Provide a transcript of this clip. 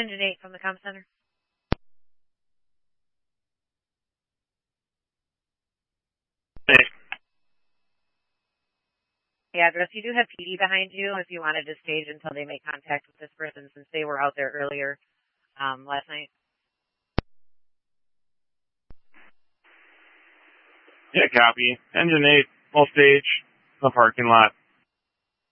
Engine 8 from the comm center. Hey. The address, you do have PD behind you if you wanted to stage until they make contact with this person since they were out there earlier last night. Yeah, copy. Engine 8, full stage, the parking lot.